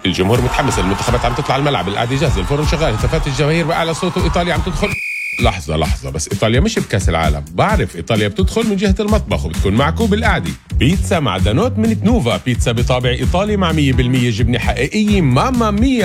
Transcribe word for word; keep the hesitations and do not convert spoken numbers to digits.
الجمهور متحمس، المنتخبات عم تطلع الملعب، القعده جاهزه، الفرن شغال، هتافات الجماهير بأعلى صوت، وإيطاليا عم تدخل. لحظة لحظة بس، إيطاليا مش بكأس العالم. بعرف إيطاليا بتدخل من جهة المطبخ وبتكون معكم بالقعدة. بيتزا معدنوت من تنوفا، بيتزا بطابع إيطالي مع مية بالمية جبنة حقيقية ماما مية.